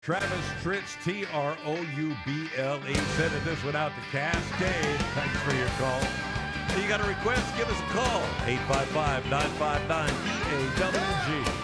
Travis Tritz, Trouble, sending this one out to Cascade. Thanks for your call. You got a request? Give us a call. 855-959-EAWG.